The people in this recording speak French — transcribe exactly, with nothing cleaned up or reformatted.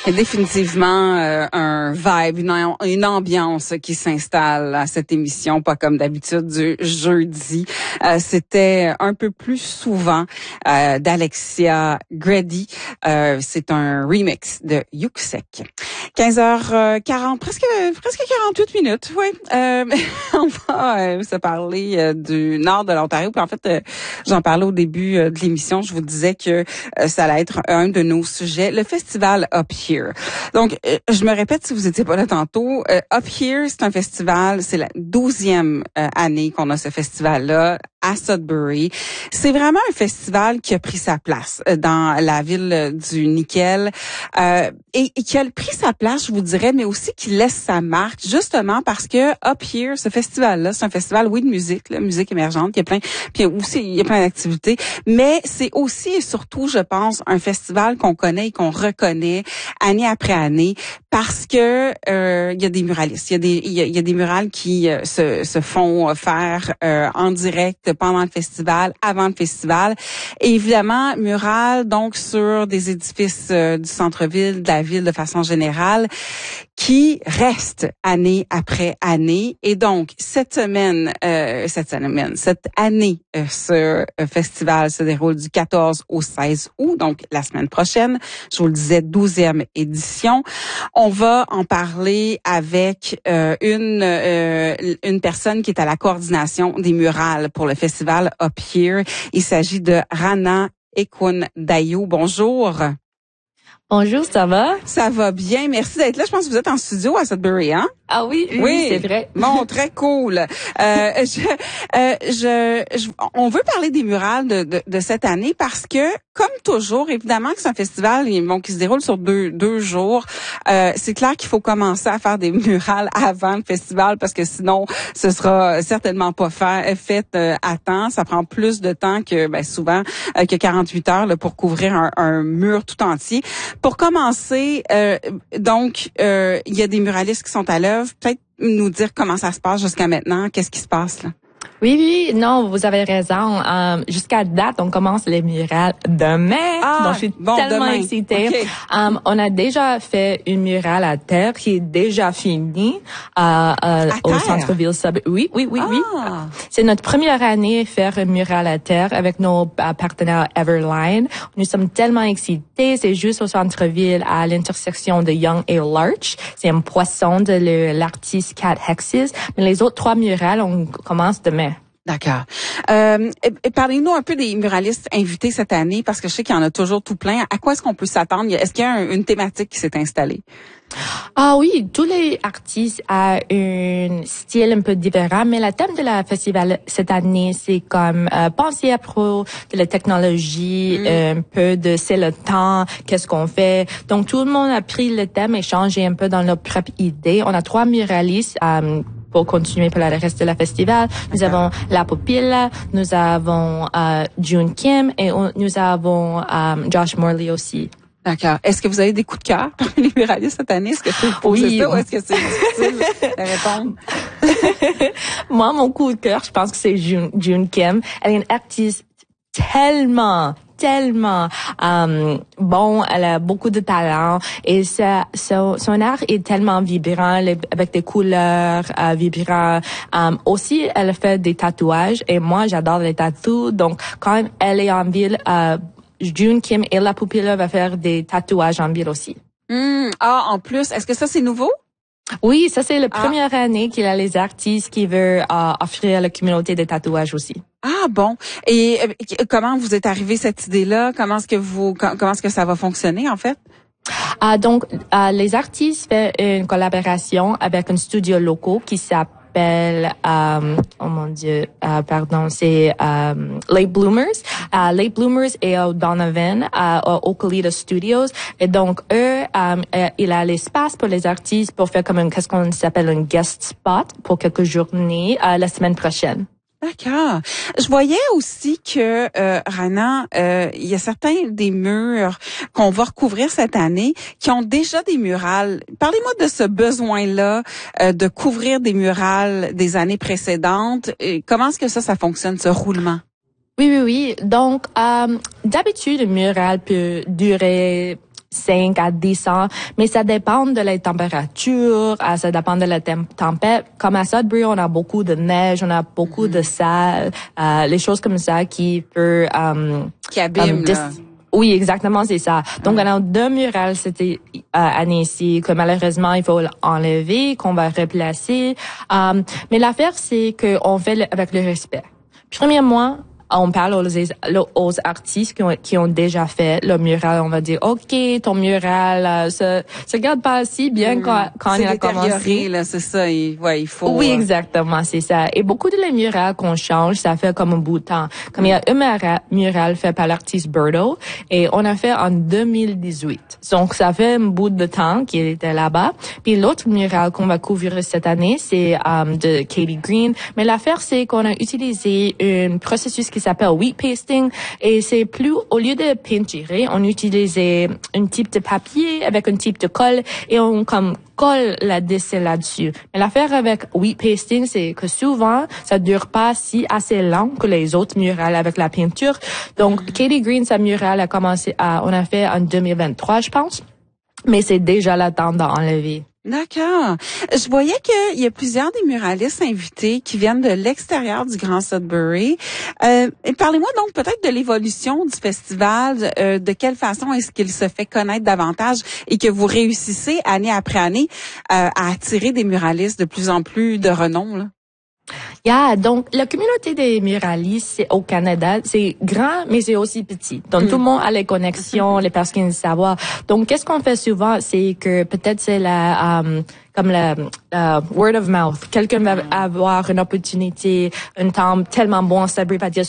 Il y a définitivement euh, un vibe, une, une ambiance qui s'installe à cette émission, pas comme d'habitude du jeudi. Euh, c'était un peu plus souvent euh, d'Alexia Grady. Euh, c'est un remix de Yuksek. quinze heures quarante, presque presque quarante-huit minutes, oui. Euh, on va euh, se parler euh, du nord de l'Ontario. Puis en fait, euh, j'en parlais au début euh, de l'émission. Je vous disais que euh, ça allait être un de nos sujets, le festival Up Here. Donc, euh, je me répète si vous étiez pas là tantôt. Euh, Up Here, c'est un festival, c'est la douzième euh, année qu'on a ce festival-là à Sudbury. C'est vraiment un festival qui a pris sa place dans la ville du nickel euh, et, et qui a pris sa place, je vous dirais, mais aussi qui laisse sa marque, justement parce que Up Here, ce festival-là, c'est un festival, oui, de musique, là, musique émergente, il y a plein, puis aussi il y a plein d'activités, mais c'est aussi et surtout, je pense, un festival qu'on connaît et qu'on reconnaît année après année parce que euh, il y a des muralistes, il y a des il y a, il y a des murales qui euh, se, se font faire euh, en direct pendant le festival, avant le festival. Et évidemment, murales donc sur des édifices euh, du centre-ville, de la ville de façon générale, qui restent année après année. Et donc, cette semaine, euh, cette semaine, cette année, euh, ce euh, festival se déroule du quatorze au seize août, donc la semaine prochaine. Je vous le disais, douzième édition. On va en parler avec euh, une euh, une personne qui est à la coordination des murales pour le festival Up Here. Il s'agit de Rana Ekwun-Dayo. Bonjour. Bonjour, ça va? Ça va bien, merci d'être là. Je pense que vous êtes en studio à Sudbury, hein? Ah oui, oui, oui, c'est vrai. Bon, très cool. Euh, je, euh, je, je, on veut parler des murales de, de, de cette année parce que, comme toujours, évidemment que c'est un festival bon, qui se déroule sur deux, deux jours. Euh, c'est clair qu'il faut commencer à faire des murales avant le festival parce que sinon, ce sera certainement pas fait, fait euh, à temps. Ça prend plus de temps que ben, souvent euh, que quarante-huit heures là, pour couvrir un, un mur tout entier. Pour commencer, euh, donc, euh, il y a des muralistes qui sont à l'œuvre. Peut-être nous dire comment ça se passe jusqu'à maintenant, qu'est-ce qui se passe là? Oui, oui, non, vous avez raison. Um, jusqu'à date, on commence les murales demain. Ah, donc, je suis bon, tellement demain. excitée. Okay. Um, on a déjà fait une murale à terre qui est déjà finie euh, euh, au centre-ville. Oui, oui, oui, ah. oui. C'est notre première année à faire une murale à terre avec nos uh, partenaires Everline. Nous sommes tellement excités. C'est juste au centre-ville, à l'intersection de Yonge et Larch. C'est un poisson de le, l'artiste Cat Hexes. Mais les autres trois murales, on commence demain. D'accord. Euh, et, et parlez-nous un peu des muralistes invités cette année, parce que je sais qu'il y en a toujours tout plein. À quoi est-ce qu'on peut s'attendre? Est-ce qu'il y a un, une thématique qui s'est installée? Ah oui, tous les artistes ont un style un peu différent, mais le thème de la festival cette année, c'est comme euh, penser à propos de la technologie, mm. un peu de c'est le temps, qu'est-ce qu'on fait. Donc tout le monde a pris le thème et changé un peu dans leur propre idée. On a trois muralistes euh, pour continuer pour le reste de la festival. Nous okay. avons La Pupille, nous avons euh, June Kim et on, nous avons euh, Josh Morley aussi. D'accord. Est-ce que vous avez des coups de cœur parmi les muralistes cette année? Est-ce que c'est pour oui. ça ou est-ce que c'est difficile de répondre? Moi, mon coup de cœur, je pense que c'est June, June Kim. Elle est une artiste tellement tellement um, bon, elle a beaucoup de talent et ça, son, son art est tellement vibrant les, avec des couleurs euh, vibrantes. Um, aussi, elle fait des tatouages et moi, j'adore les tatous. Donc, quand elle est en ville, euh, June Kim et La Pupille va faire des tatouages en ville aussi. Mmh, ah, en plus, est-ce que ça, c'est nouveau? Oui, ça, c'est la ah. première année qu'il a les artistes qui veulent euh, offrir à la communauté des tatouages aussi. Ah bon. Et euh, comment vous êtes arrivé cette idée-là? Comment est-ce que vous, comment est-ce que ça va fonctionner, en fait? Ah, donc, euh, les artistes font une collaboration avec un studio local qui s'appelle s'appelle, um, oh mon Dieu, uh, pardon, c'est um, Late Bloomers. Uh, Late Bloomers est au Donovan, uh, au Okalita Studios. Et donc, eux, um, euh, il a l'espace pour les artistes pour faire comme un, qu'est-ce qu'on s'appelle un guest spot pour quelques journées uh, la semaine prochaine. D'accord. Je voyais aussi que, euh, Rana, euh, il y a certains des murs qu'on va recouvrir cette année qui ont déjà des murales. Parlez-moi de ce besoin-là euh, de couvrir des murales des années précédentes. Et comment est-ce que ça, ça fonctionne, ce roulement? Oui, oui, oui. Donc, euh, d'habitude, le mural peut durer cinq à dix ans, mais ça dépend de la température, ça dépend de la tem- tempête. Comme à Sudbury, on a beaucoup de neige, on a beaucoup mm-hmm. de sable, euh, les choses comme ça qui peuvent... Um, qui abîment, um, là. Oui, exactement, c'est ça. Donc, on a deux murales c'était euh, année-ci que malheureusement, il faut enlever, qu'on va replacer. Um, mais l'affaire, c'est qu'on fait le, avec le respect. Premièrement, on parle aux, aux artistes qui ont, qui ont déjà fait le mural. On va dire, OK, ton mural euh, se, se garde pas si bien mmh. quand, quand il a commencé. Là, c'est ça. Il, ouais, il faut. Oui, exactement, c'est ça. Et beaucoup de les murales qu'on change, ça fait comme un bout de temps. Comme il y a un mural, mural fait par l'artiste Birdo et on a fait en deux mille dix-huit. Donc, ça fait un bout de temps qu'il était là-bas. Puis l'autre mural qu'on va couvrir cette année, c'est um, de Katie Green. Mais l'affaire, c'est qu'on a utilisé un processus qui s'appelle wheat pasting et c'est plus, au lieu de peinturer, on utilisait un type de papier avec un type de colle et on comme colle la dessin là-dessus. Mais l'affaire avec wheat pasting, c'est que souvent, ça dure pas si assez long que les autres murales avec la peinture. Donc, mm-hmm. Katie Green, sa murale a commencé à, on a fait en deux mille vingt-trois, je pense. Mais c'est déjà le temps d'enlever. D'accord. Je voyais qu'il y a plusieurs des muralistes invités qui viennent de l'extérieur du Grand Sudbury. Euh, parlez-moi donc peut-être de l'évolution du festival, euh, de quelle façon est-ce qu'il se fait connaître davantage et que vous réussissez année après année euh, à attirer des muralistes de plus en plus de renom, là? Yeah, donc la communauté des muralistes au Canada, c'est grand, mais c'est aussi petit. Donc mm. tout le monde a les connexions, les personnes qui savent. Donc qu'est-ce qu'on fait souvent, c'est que peut-être c'est la um, comme la uh, word of mouth. Quelqu'un va avoir une opportunité, un temps tellement bon, ça peut pas dire